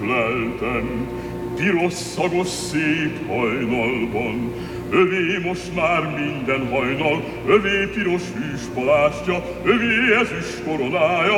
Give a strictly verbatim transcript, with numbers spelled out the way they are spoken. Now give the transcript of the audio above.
öleltem, piros szagos szép hajnalban. Övé most már minden hajnal, övé piros hűs palástja, övé ezüst koronája,